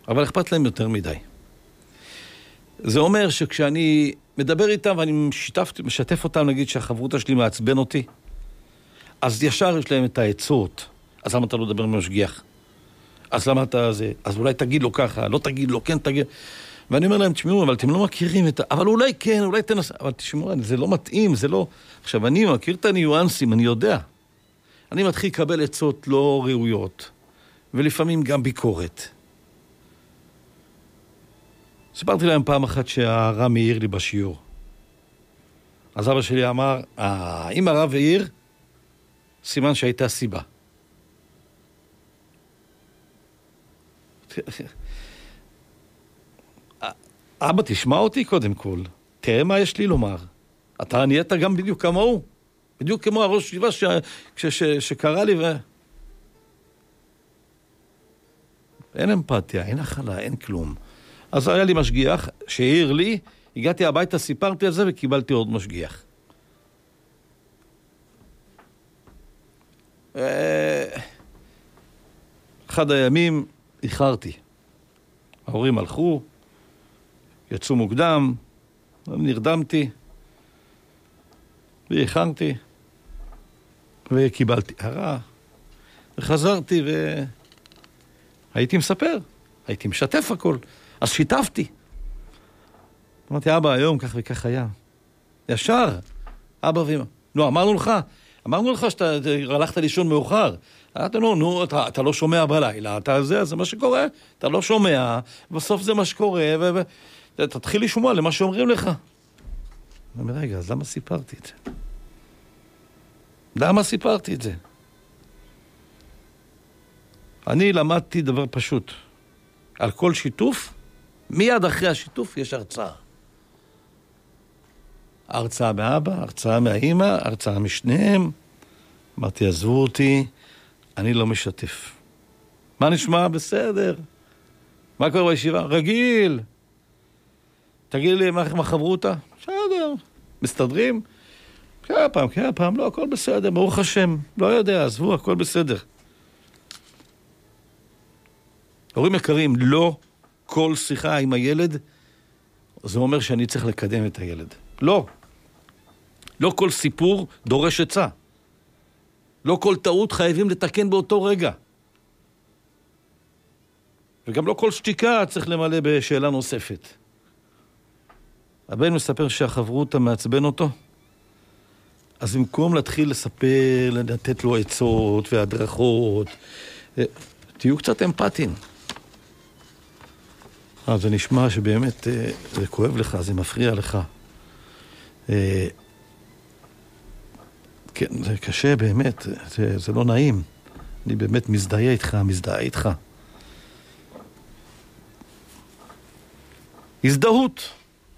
אבל אכפת להם יותר מדי. זה אומר שכשאני מדבר איתם ואני משתף אותם, נגיד שהחברותה שלי מעצבן אותי, אז ישר יש להם את העצות. אז למה אתה לא מדבר משגיח? אז למה אתה זה? אז אולי תגיד לו ככה, לא תגיד לו, כן תגיד. ואני אומר להם, תשמעו, אבל אתם לא מכירים את אבל אולי כן, אולי תנסה. אבל תשמעו, זה לא מתאים, זה לא... עכשיו, אני מכיר את הניואנסים, אני יודע. אני מתחיל לקבל עצות לא ראויות, ולפעמים גם ביקורת. סיפרתי להם פעם אחת שהרב העיר לי בשיעור. אז אבא שלי אמר, אם הרב העיר, סימן שהייתה סיבה. אבא, תשמע אותי קודם כל. תראה מה יש לי לומר. אתה נהיית גם בדיוק כמוהו. בדיוק כמו הראש ישיבה שקרא לי אין אמפתיה, אין הכלה, אין כלום. אז היה לי משגיח שהעיר לי, הגעתי הביתה, סיפרתי על זה וקיבלתי עוד משגיח. אחד הימים איחרתי. ההורים הלכו, יצאו מוקדם, נרדמתי, ואיחרתי, וקיבלתי הרע, וחזרתי והייתי מספר, הייתי משתף הכל, אז שיתפתי. אמרתי, אבא, היום כך וכך היה. ישר, אבא ואמא. נו, אמרנו לך שאתה הלכת לישון מאוחר. אתה לא שומע בלילה, זה מה שקורה, אתה לא שומע, בסוף זה מה שקורה, תתחיל לשמוע למה שאומרים לך. אני אומר, רגע, אז למה סיפרתי את זה? למה סיפרתי את זה? אני למדתי דבר פשוט. על כל שיתוף, מיד אחרי השיתוף יש הרצאה. הרצאה מאבא, הרצאה מהאמא, הרצאה משניהם. אמרתי, עזבו אותי, אני לא משתף. מה נשמע? בסדר. מה קורה בישיבה? רגיל. תגיד לי, מה חברותה? בסדר. מסתדרים? כמה פעם, לא, הכל בסדר, ברוך השם. לא יודע, עזבו, הכל בסדר. הורים יקרים, לא כל שיחה עם הילד, זה אומר שאני צריך לקדם את הילד. לא. לא כל סיפור דורש עצה. לא כל טעות חייבים לתקן באותו רגע. וגם לא כל שתיקה צריך למלא בשאלה נוספת. הבן מספר שהחברותה מעצבן אותו, אז במקום להתחיל לספר, לתת לו עצות והדרכות, תהיו קצת אמפתיים. זה נשמע שבאמת זה כואב לך, זה מפריע לך. כן, זה קשה באמת, זה לא נעים. אני באמת מזדהה איתך. הזדהות.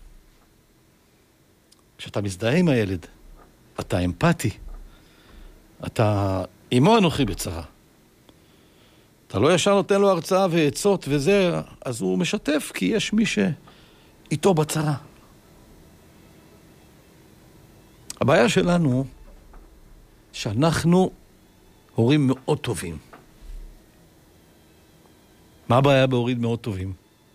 כשאתה מזדהה עם הילד, אתה אמפתי. אתה עמו אנוכי בצרה. אתה לא ישר נותן לו הרצאה ועצות וזה, אז הוא משתף, כי יש מי שאיתו בצרה. הבעיה שלנו, שאנחנו הורים מאוד טובים. מה הבעיה בהורים מאוד טובים?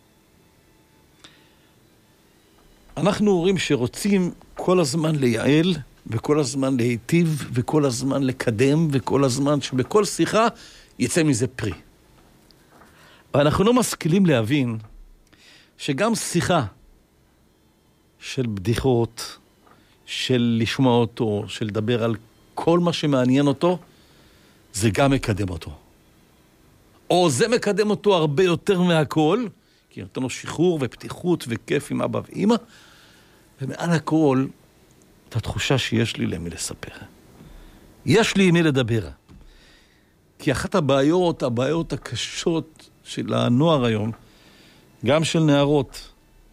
אנחנו הורים שרוצים כל הזמן לייעל, וכל הזמן להיטיב, וכל הזמן לקדם, וכל הזמן שבכל שיחה יצא מזה פרי. ואנחנו לא משכילים להבין שגם שיחה של בדיחות, של לשמוע אותו, של לדבר על כל מה שמעניין אותו, זה גם מקדם אותו. או זה מקדם אותו הרבה יותר מהכל, כי נותן לו שחרור ופתיחות וכיף עם אבא ואמא, ומעל הכל, את התחושה שיש לי למי לספר. יש לי עם מי לדבר. כי אחת הבעיות הקשות של הנוער היום, גם של נערות,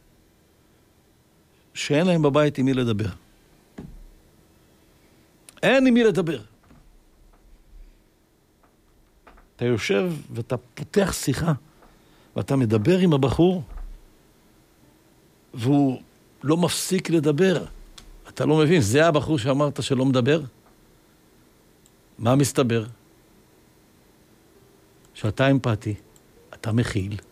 שאין להם בבית עם מי לדבר. אין עם מי לדבר. אתה יושב ואתה פותח שיחה, ואתה מדבר עם הבחור, והוא לא מפסיק לדבר. אתה לא מבין, זה הבחור שאמרת שלא מדבר? מה מסתבר? שאתה אמפתי, אתה מכיל,